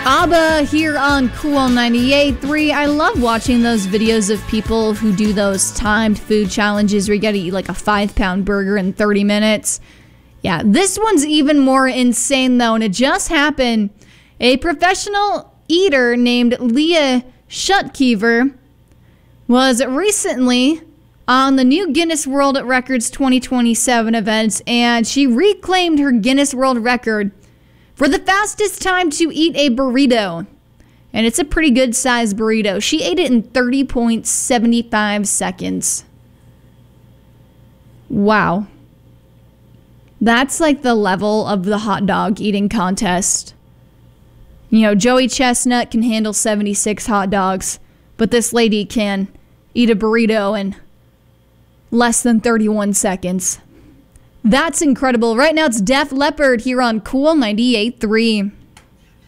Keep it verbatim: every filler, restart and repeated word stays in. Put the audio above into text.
ABBA here on Cool ninety-eight point three. I love watching those videos of people who do those timed food challenges where you gotta eat like a five pound burger in thirty minutes. Yeah, this one's even more insane though, and it just happened. A professional eater named Leah Schutkiefer was recently on the new Guinness World Records twenty twenty-seven event, and she reclaimed her Guinness World Record for the fastest time to eat a burrito. And it's a pretty good sized burrito. She ate it in thirty point seven five seconds. Wow. That's like the level of the hot dog eating contest. You know, Joey Chestnut can handle seventy-six hot dogs, but this lady can eat a burrito in less than thirty-one seconds. That's incredible. Right now it's Def Leppard here on Cool ninety-eight point three.